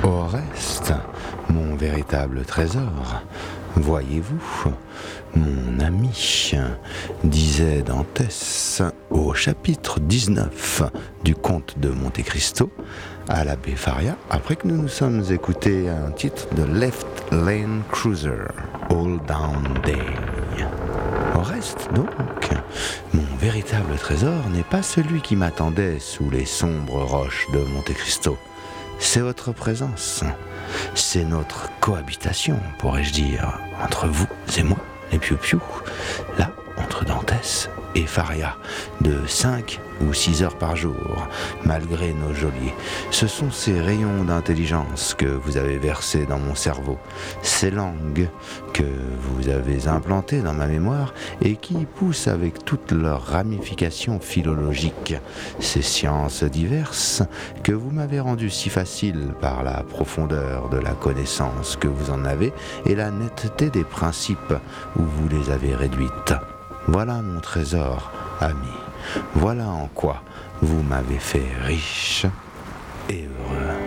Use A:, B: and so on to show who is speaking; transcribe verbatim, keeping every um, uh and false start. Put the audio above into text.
A: Au reste, mon véritable trésor, voyez-vous, mon ami, disait Dantès au chapitre dix-neuf du conte de Monte Cristo à l'abbé Faria, après que nous nous sommes écoutés un titre de Left Lane Cruiser, All Down Day. Au reste, donc, mon véritable trésor n'est pas celui qui m'attendait sous les sombres roches de Monte Cristo. C'est votre présence. C'est notre cohabitation, pourrais-je dire, entre vous et moi, les piou-piou, là, entre Dantès et Faria, de cinq ou six heures par jour, malgré nos geôliers. Ce sont ces rayons d'intelligence que vous avez versés dans mon cerveau, ces langues que vous avez implantées dans ma mémoire et qui poussent avec toutes leurs ramifications philologiques, ces sciences diverses que vous m'avez rendues si faciles par la profondeur de la connaissance que vous en avez et la netteté des principes où vous les avez réduites. Voilà mon trésor, ami. Voilà en quoi vous m'avez fait riche et heureux.